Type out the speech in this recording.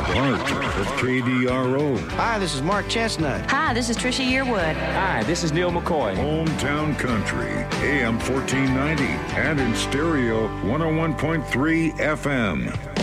Heart of KDRO. Hi, this is Mark Chestnut. Hi, this is Trisha Yearwood. Hi, this is Neil McCoy. Hometown Country, AM 1490, and in stereo 101.3 FM.